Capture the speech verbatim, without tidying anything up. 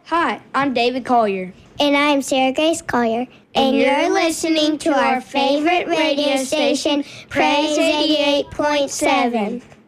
Hi, I'm David Collier. And I'm Sarah Grace Collier. And, and you're listening to our favorite radio station, Praise eighty-eight point seven.